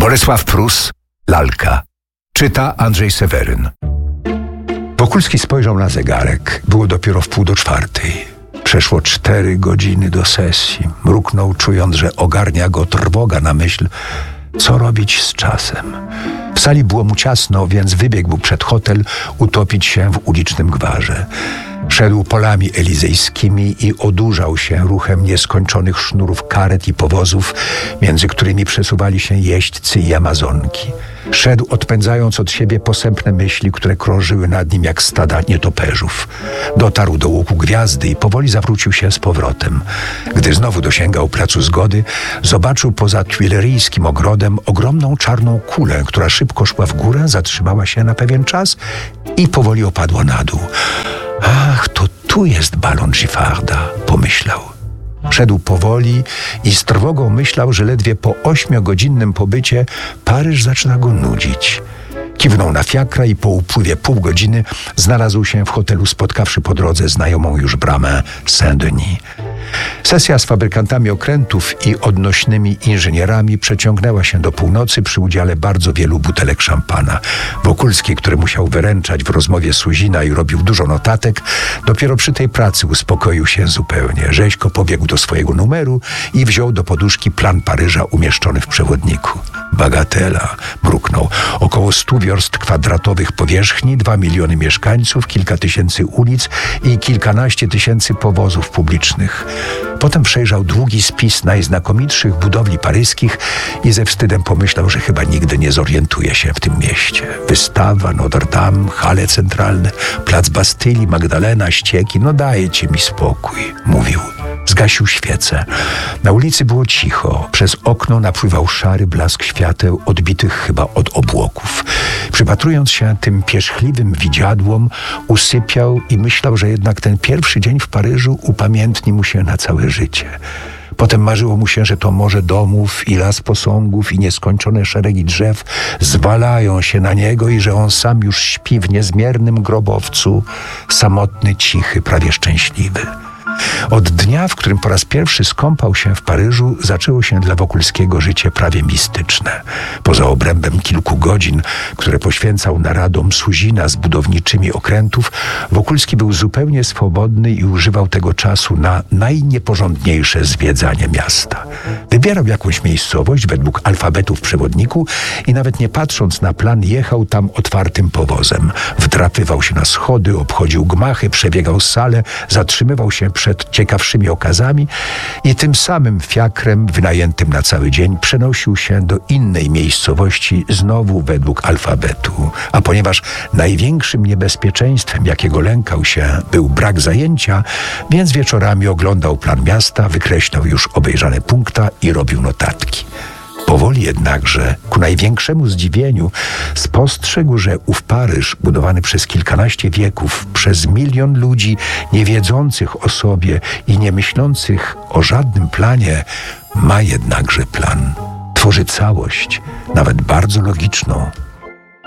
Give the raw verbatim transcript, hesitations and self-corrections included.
Bolesław Prus, Lalka. Czyta Andrzej Seweryn. Wokulski spojrzał na zegarek. Było dopiero w pół do czwartej. Przeszło cztery godziny do sesji. Mruknął, czując, że ogarnia go trwoga na myśl, co robić z czasem. W sali było mu ciasno, więc wybiegł przed hotel utopić się w ulicznym gwarze. Szedł polami elizejskimi i odurzał się ruchem nieskończonych sznurów karet i powozów, między którymi przesuwali się jeźdźcy i amazonki. Szedł, odpędzając od siebie posępne myśli, które krążyły nad nim jak stada nietoperzów. Dotarł do łuku gwiazdy i powoli zawrócił się z powrotem. Gdy znowu dosięgał placu Zgody, zobaczył poza tuileryjskim ogrodem ogromną czarną kulę, która szybko szła w górę, zatrzymała się na pewien czas i powoli opadła na dół. Ach, to tu jest balon Giffarda, pomyślał. Szedł powoli i z trwogą myślał, że ledwie po ośmiogodzinnym pobycie Paryż zaczyna go nudzić. Kiwnął na fiakra i po upływie pół godziny znalazł się w hotelu, spotkawszy po drodze znajomą już bramę Saint-Denis. Sesja z fabrykantami okrętów i odnośnymi inżynierami przeciągnęła się do północy przy udziale bardzo wielu butelek szampana. Wokulski, który musiał wyręczać w rozmowie Suzina i robił dużo notatek, dopiero przy tej pracy uspokoił się zupełnie. Rzeźko pobiegł do swojego numeru i wziął do poduszki plan Paryża umieszczony w przewodniku. Bagatela, mruknął. Około stu wiorst kwadratowych powierzchni, dwa miliony mieszkańców, kilka tysięcy ulic i kilkanaście tysięcy powozów publicznych. Potem przejrzał długi spis najznakomitszych budowli paryskich i ze wstydem pomyślał, że chyba nigdy nie zorientuje się w tym mieście. Wystawa, Notre Dame, hale centralne, plac Bastylii, Magdalena, ścieki. No dajcie mi spokój, mówił. Zgasił świecę. Na ulicy było cicho. Przez okno napływał szary blask świateł, odbitych chyba od obłoków. Przypatrując się tym pierzchliwym widziadłom, usypiał i myślał, że jednak ten pierwszy dzień w Paryżu upamiętni mu się na całe życie. Potem marzyło mu się, że to morze domów i las posągów i nieskończone szeregi drzew zwalają się na niego i że on sam już śpi w niezmiernym grobowcu, samotny, cichy, prawie szczęśliwy. Od dnia, w którym po raz pierwszy skąpał się w Paryżu, zaczęło się dla Wokulskiego życie prawie mistyczne. Poza obrębem kilku godzin, które poświęcał naradom Suzina z budowniczymi okrętów, Wokulski był zupełnie swobodny i używał tego czasu na najnieporządniejsze zwiedzanie miasta. Wybierał jakąś miejscowość według alfabetu w przewodniku i nawet nie patrząc na plan, jechał tam otwartym powozem. Wdrapywał się na schody, obchodził gmachy, przebiegał salę, zatrzymywał się przed ciekawszymi okazami i tym samym fiakrem wynajętym na cały dzień przenosił się do innej miejscowości znowu według alfabetu. A ponieważ największym niebezpieczeństwem, jakiego lękał się, był brak zajęcia, więc wieczorami oglądał plan miasta, wykreślał już obejrzane punkta i robił notatki. Powoli jednakże, ku największemu zdziwieniu, spostrzegł, że ów Paryż, budowany przez kilkanaście wieków, przez milion ludzi niewiedzących o sobie i nie myślących o żadnym planie, ma jednakże plan. Tworzy całość, nawet bardzo logiczną,